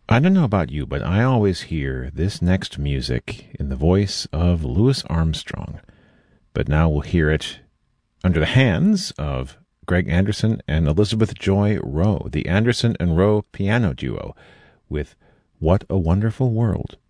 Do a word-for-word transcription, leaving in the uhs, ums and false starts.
I don't know about you, but I always hear this next music in the voice of Louis Armstrong. But now we'll hear it under the hands of Greg Anderson and Elizabeth Joy Rowe, the Anderson and Rowe piano duo, with What a Wonderful World.